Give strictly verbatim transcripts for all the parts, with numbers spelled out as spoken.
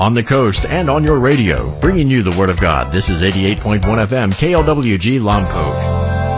on the coast, and on your radio, bringing you the Word of God. This is eighty-eight point one F M, K L W G Lompoc.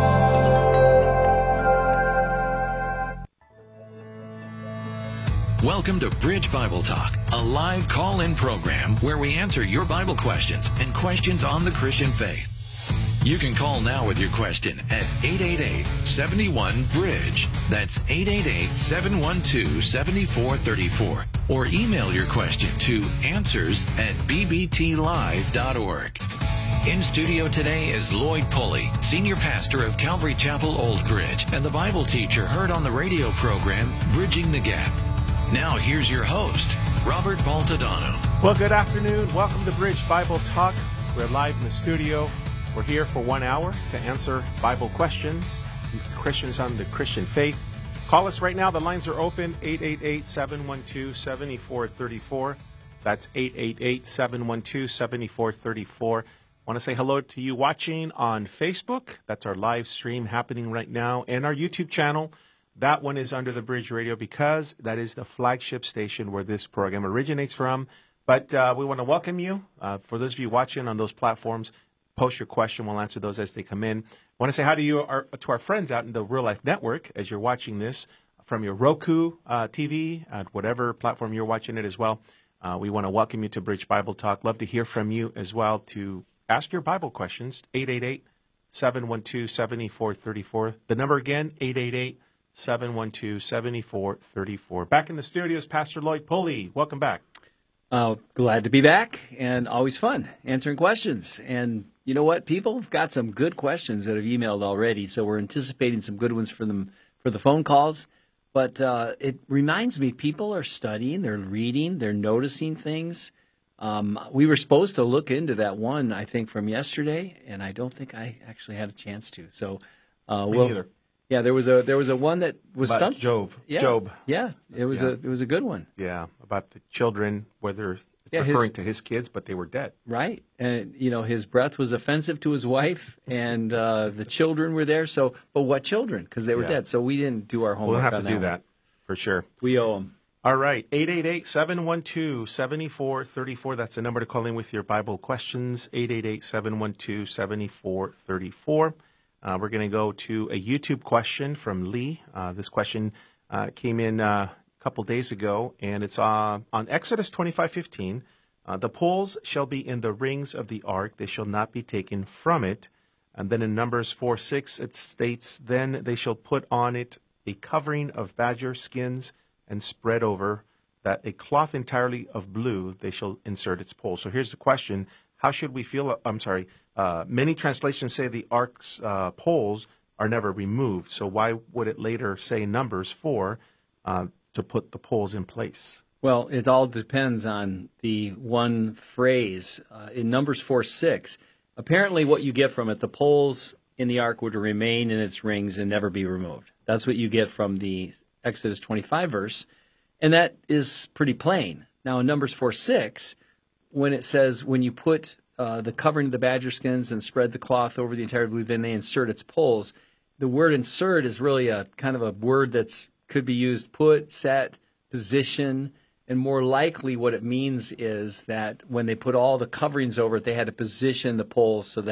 Welcome to Bridge Bible Talk, a live call-in program where we answer your Bible questions and questions on the Christian faith. You can call now with your question at eight eight eight, seven one, bridge. That's eight eight eight, seven one two, seven four three four. Or email your question to answers at b b t live dot org. In studio today is Lloyd Pulley, Senior Pastor of Calvary Chapel Old Bridge, and the Bible teacher heard on the radio program Bridging the Gap. Now here's your host, Robert Baltadano. Well, good afternoon. Welcome to Bridge Bible Talk. We're live in the studio. We're here for one hour to answer Bible questions, Christians on the Christian faith. Call us right now. The lines are open, eight eight eight, seven one two, seven four three four. That's eight eight eight, seven one two, seven four three four. I want to say hello to you watching on Facebook. That's our live stream happening right now. And our YouTube channel. That one is Under the Bridge Radio because that is the flagship station where this program originates from. But uh, we want to welcome you. Uh, for those of you watching on those platforms, post your question. We'll answer those as they come in. I want to say hi to you, our, to our friends out in the Real Life Network as you're watching this from your Roku uh, T V, at whatever platform you're watching it as well. Uh, we want to welcome you to Bridge Bible Talk. Love to hear from you as well to ask your Bible questions. eight eight eight, seven one two, seven four three four. The number again, eight eight eight, seven one two, seven four three four. Back in the studios, Pastor Lloyd Pulley. Welcome back. Uh, glad to be back, and always fun answering questions. And you know what? People have got some good questions that have emailed already, so we're anticipating some good ones for them for the phone calls. But uh, it reminds me, people are studying, they're reading, they're noticing things. Um, we were supposed to look into that one, I think, from yesterday, and I don't think I actually had a chance to. So uh, Me we'll. neither. Yeah, there was a there was a one that was About stumped. Job. Yeah, Job. Yeah, it was Yeah. a it was a good one. Yeah, about the children, whether it's Yeah, his- referring to his kids, but they were dead. Right. And, you know, his breath was offensive to his wife, and uh, the children were there. So, but what children? Because they were Yeah. dead. So we didn't do our homework We'll have to on do one. that for sure. We owe them. All right, eight eight eight, seven one two, seven four three four. That's the number to call in with your Bible questions, eight eight eight, seven one two, seven four three four. Uh, we're going to go to a YouTube question from Lee. Uh, this question uh, came in uh, a couple days ago, and it's uh, on Exodus twenty-five fifteen. Uh, the poles shall be in the rings of the ark. They shall not be taken from it. And then in Numbers four six, it states, then they shall put on it a covering of badger skins and spread over that a cloth entirely of blue, they shall insert its poles. So here's the question. How should we feel? I'm sorry. Uh, many translations say the ark's uh, poles are never removed. So why would it later say Numbers four uh, to put the poles in place? Well, it all depends on the one phrase. Uh, in Numbers four six, apparently what you get from it, the poles in the ark were to remain in its rings and never be removed. That's what you get from the Exodus twenty-five verse, and that is pretty plain. Now, in Numbers four six, when it says, when you put uh, the covering of the badger skins and spread the cloth over the entire blue, then they insert its poles. The word insert is really a kind of a word that's could be used put, set, position, and more likely what it means is that when they put all the coverings over it, they had to position the poles so that